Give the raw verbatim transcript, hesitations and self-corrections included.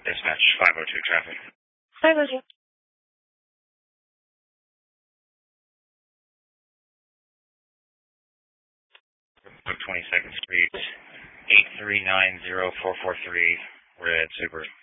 Dispatch five oh two traffic. five oh two. twenty-second Street, eight three nine zero four four three, red Super.